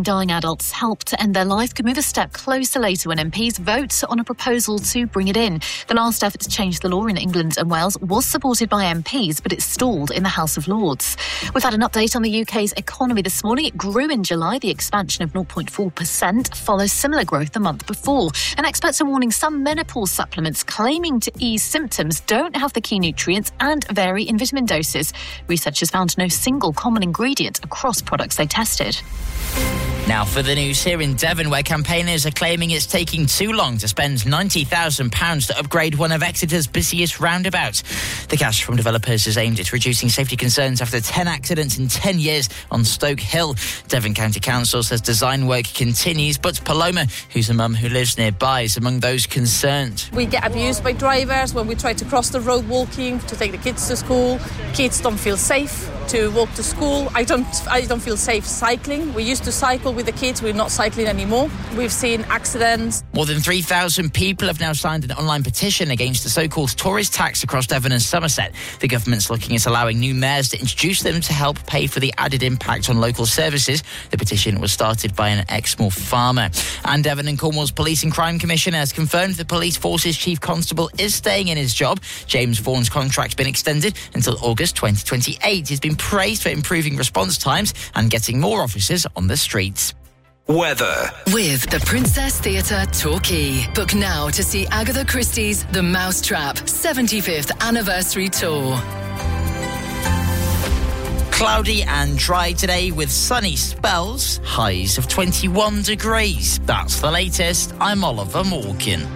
dying adults help to end their life could move a step closer later when MPs vote on a proposal to bring it in. The last effort to change the law in England and Wales was supported by MPs, but it stalled in the House of Lords. We've had an update on the UK's economy this morning. It grew in July. The expansion of 0.4% follows similar growth the month before. And experts are warning some menopause supplements claiming to ease symptoms don't have the key nutrients and vary in vitamin doses. Researchers found no single common ingredient across products they tested. Now for the news here in Devon, where campaigners are claiming it's taking too long to spend £90,000 to upgrade one of Exeter's busiest roundabouts. The cash from developers is aimed at reducing safety concerns after 10 accidents in 10 years on Stoke Hill. Devon County Council says design work continues, but Paloma, who's a mum who lives nearby, is among those concerned. We get abused by drivers when we try to cross the road walking to take the kids to school. Kids don't feel safe to walk to school. I don't feel safe cycling. We used to cycle with the kids. We're not cycling anymore. We've seen accidents. More than 3,000 people have now signed an online petition against the so-called tourist tax across Devon and Somerset. The government's looking at allowing new mayors to introduce them to help pay for the added impact on local services. The petition was started by an Exmoor farmer. And Devon and Cornwall's Police and Crime Commissioner has confirmed the Police Force's Chief Constable is staying in his job. James Vaughan's contract's been extended until August 2028. He's been praised for improving response times and getting more officers on the streets. Weather. With the Princess Theatre Torquay. Book now to see Agatha Christie's The Mousetrap 75th Anniversary Tour. Cloudy and dry today with sunny spells, highs of 21 degrees. That's the latest. I'm Oliver Morgan.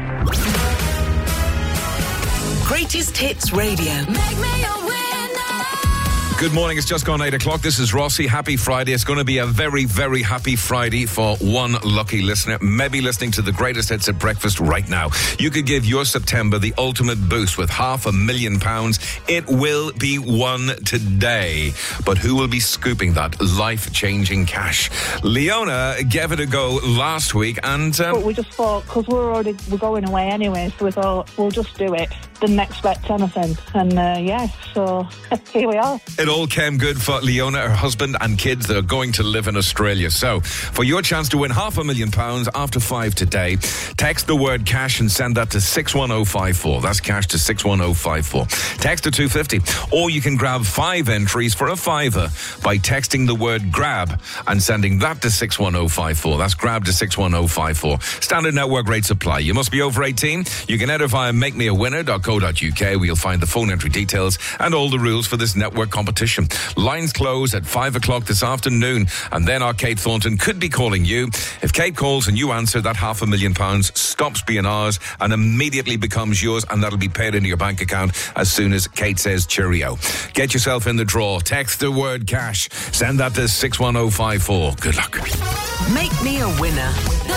Greatest Hits Radio. Make me a winner. Good morning, it's just gone 8 o'clock. This is Rossi. Happy Friday. It's going to be a very, very happy Friday for one lucky listener, maybe listening to the greatest hits at breakfast right now. You could give your September the ultimate boost with £500,000. It will be won today. But who will be scooping that life-changing cash? Leona gave it a go last week and... But we just thought, because we're going away anyway, so we thought we'll just do it. Didn't expect anything. And so here we are. It all came good for Leona, her husband and kids that are going to live in Australia. So, for your chance to win £500,000 after 5 today, text the word cash and send that to 61054. That's cash to 61054. Text to 250. Or you can grab 5 entries for a fiver by texting the word grab and sending that to 61054. That's grab to 61054. Standard network rates apply. You must be over 18. You can enter via makemewinner.co.uk where you'll find the phone entry details and all the rules for this network competition. Lines close at 5 o'clock this afternoon, and then our Kate Thornton could be calling you. If Kate calls and you answer, that £500,000 stops being ours and immediately becomes yours, and that'll be paid into your bank account as soon as Kate says cheerio. Get yourself in the draw. Text the word cash. Send that to 61054. Good luck. Make me a winner.